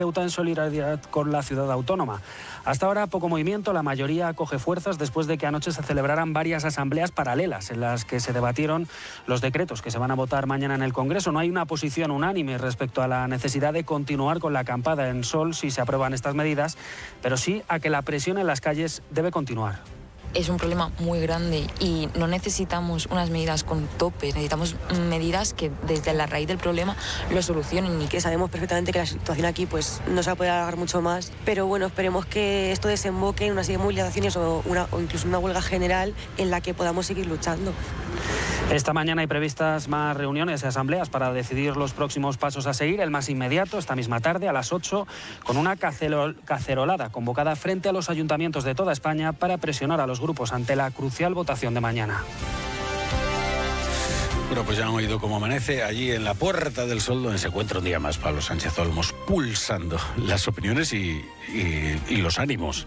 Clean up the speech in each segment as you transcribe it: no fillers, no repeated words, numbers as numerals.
Ceuta en solidaridad con la ciudad autónoma. Hasta ahora poco movimiento, la mayoría coge fuerzas después de que anoche se celebraran varias asambleas paralelas en las que se debatieron los decretos que se van a votar mañana en el Congreso. No hay una posición unánime respecto a la necesidad de continuar con la acampada en Sol si se aprueban estas medidas, pero sí a que la presión en las calles debe continuar. Es un problema muy grande y no necesitamos unas medidas con topes, necesitamos medidas que desde la raíz del problema lo solucionen. Y que sabemos perfectamente que la situación aquí pues no se va a poder alargar mucho más, pero bueno, esperemos que esto desemboque en una serie de movilizaciones o incluso una huelga general en la que podamos seguir luchando. Esta mañana hay previstas más reuniones y asambleas para decidir los próximos pasos a seguir. El más inmediato, esta misma tarde, a las 8, con una cacerolada convocada frente a los ayuntamientos de toda España para presionar a los grupos ante la crucial votación de mañana. Bueno, pues ya han oído cómo amanece allí en la Puerta del Sol, donde se encuentra un día más Pablo Sánchez Olmos, pulsando las opiniones y los ánimos.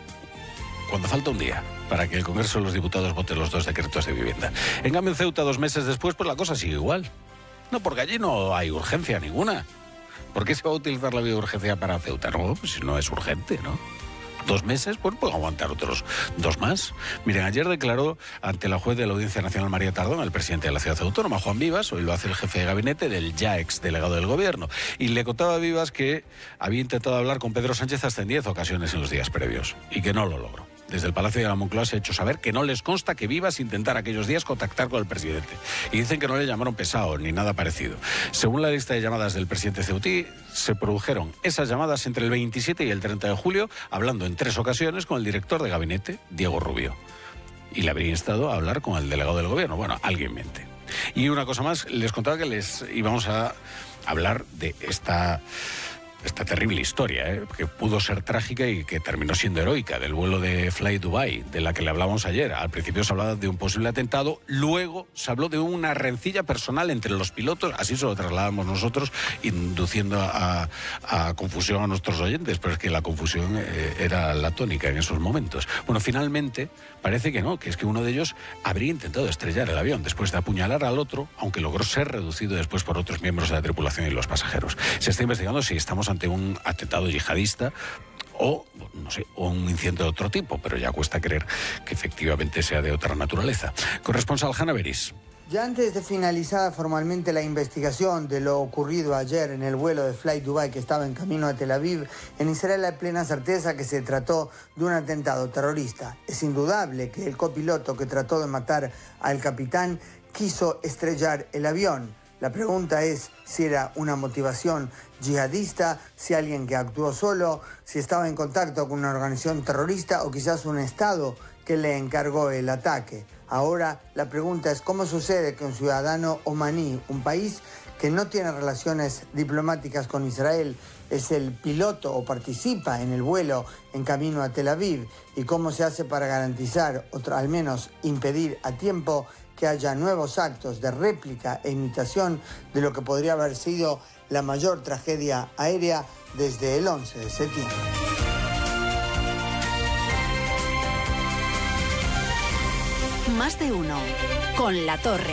Cuando falta un día para que el Congreso de los Diputados vote los 2 decretos de vivienda. En cambio, en Ceuta, 2 meses después, pues la cosa sigue igual. No, porque allí no hay urgencia ninguna. ¿Por qué se va a utilizar la vía de urgencia para Ceuta? No, pues si no es urgente, ¿no? 2 meses, pues pueden aguantar otros 2 más. Miren, ayer declaró ante la juez de la Audiencia Nacional María Tardón, el presidente de la ciudad autónoma, Juan Vivas, hoy lo hace el jefe de gabinete del ya ex delegado del gobierno, y le contaba a Vivas que había intentado hablar con Pedro Sánchez hasta en 10 ocasiones en los días previos, y que no lo logró. Desde el Palacio de la Moncloa se ha hecho saber que no les consta que Vivas intentara aquellos días contactar con el presidente. Y dicen que no le llamaron pesado ni nada parecido. Según la lista de llamadas del presidente ceutí, se produjeron esas llamadas entre el 27 y el 30 de julio, hablando en 3 ocasiones con el director de gabinete, Diego Rubio. Y le habría instado a hablar con el delegado del gobierno. Bueno, alguien miente. Y una cosa más, les contaba que les íbamos a hablar de esta terrible historia, que pudo ser trágica y que terminó siendo heroica, del vuelo de Fly Dubai, de la que le hablábamos ayer. Al principio se hablaba de un posible atentado, luego se habló de una rencilla personal entre los pilotos, así se lo trasladamos nosotros, induciendo a confusión a nuestros oyentes, pero es que la confusión era la tónica en esos momentos. Bueno, finalmente parece que no, que es que uno de ellos habría intentado estrellar el avión después de apuñalar al otro, aunque logró ser reducido después por otros miembros de la tripulación y los pasajeros. Se está investigando si estamos ante un atentado yihadista o, no sé, o un incidente de otro tipo, pero ya cuesta creer que efectivamente sea de otra naturaleza. Corresponsal Hanna Beris. Ya antes de finalizar formalmente la investigación de lo ocurrido ayer en el vuelo de Fly Dubai que estaba en camino a Tel Aviv, en Israel hay plena certeza que se trató de un atentado terrorista. Es indudable que el copiloto que trató de matar al capitán quiso estrellar el avión. La pregunta es si era una motivación yihadista, si alguien que actuó solo, si estaba en contacto con una organización terrorista o quizás un Estado que le encargó el ataque. Ahora la pregunta es cómo sucede que un ciudadano omaní, un país que no tiene relaciones diplomáticas con Israel, es el piloto o participa en el vuelo en camino a Tel Aviv, y cómo se hace para garantizar, o al menos impedir a tiempo, que haya nuevos actos de réplica e imitación de lo que podría haber sido la mayor tragedia aérea desde el 11 de septiembre. Más de uno, con La Torre.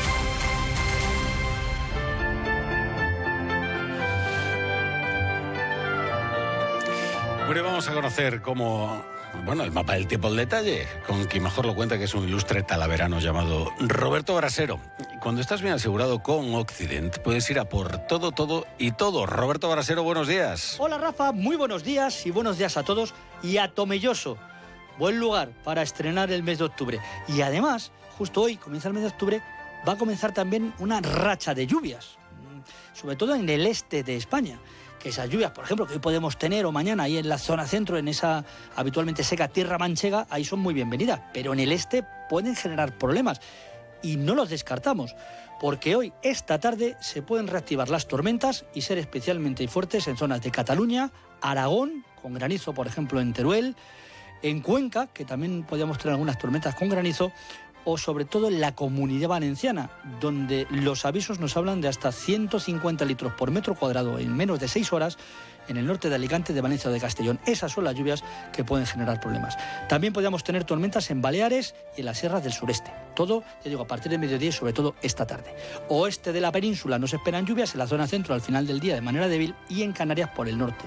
Bueno, vamos a conocer el mapa del tiempo al detalle, con quien mejor lo cuenta, que es un ilustre talaverano llamado Roberto Brasero. Cuando estás bien asegurado con Occident, puedes ir a por todo, todo y todo. Roberto Brasero, buenos días. Hola Rafa, muy buenos días y buenos días a todos. Y a Tomelloso, buen lugar para estrenar el mes de octubre. Y además, justo hoy comienza el mes de octubre, va a comenzar también una racha de lluvias, sobre todo en el este de España. Que esas lluvias, por ejemplo, que hoy podemos tener o mañana ahí en la zona centro, en esa habitualmente seca tierra manchega, ahí son muy bienvenidas. Pero en el este pueden generar problemas y no los descartamos, porque hoy, esta tarde, se pueden reactivar las tormentas y ser especialmente fuertes en zonas de Cataluña, Aragón, con granizo, por ejemplo, en Teruel, en Cuenca, que también podríamos tener algunas tormentas con granizo, o sobre todo en la Comunidad Valenciana, donde los avisos nos hablan de hasta 150 litros por metro cuadrado en menos de 6 horas en el norte de Alicante, de Valencia o de Castellón. Esas son las lluvias que pueden generar problemas. También podríamos tener tormentas en Baleares y en las sierras del sureste. Todo, ya digo, a partir del mediodía y sobre todo esta tarde. Oeste de la península nos esperan lluvias, en la zona centro al final del día de manera débil y en Canarias por el norte.